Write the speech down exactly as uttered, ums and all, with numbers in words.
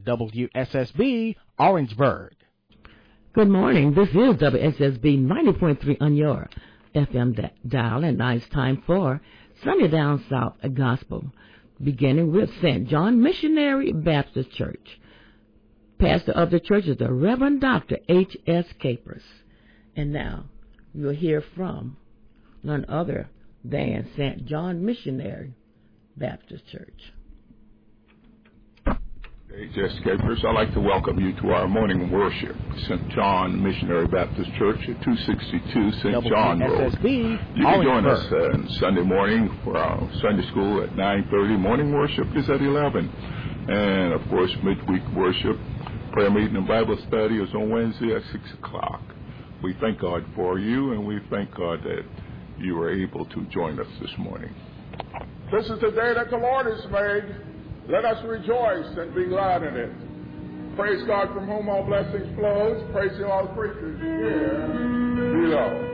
W S S B, Orangeburg. Good morning. This is W S S B ninety point three on your F M dial, and now it's time for Sunday Down South Gospel, beginning with Saint John Missionary Baptist Church. Pastor of the church is the Reverend Doctor H S Capers. And now you'll hear from none other than Saint John Missionary Baptist Church. H S Capers, I'd like to welcome you to our morning worship. Saint John Missionary Baptist Church at two sixty-two Saint John Road. You can join us uh, on Sunday morning for our Sunday school at nine thirty. Morning worship is at eleven. And, of course, midweek worship, prayer meeting, and Bible study is on Wednesday at six o'clock. We thank God for you, and we thank God that you were able to join us this morning. This is the day that the Lord has made. Let us rejoice and be glad in it. Praise God, from whom all blessings flows. Praise all creatures here below.